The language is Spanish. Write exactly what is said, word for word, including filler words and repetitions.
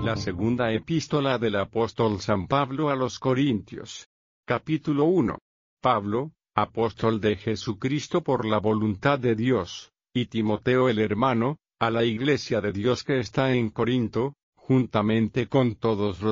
La segunda epístola del apóstol San Pablo a los Corintios. Capítulo uno. Pablo, apóstol de Jesucristo por la voluntad de Dios, y Timoteo el hermano, a la iglesia de Dios que está en Corinto, juntamente con todos los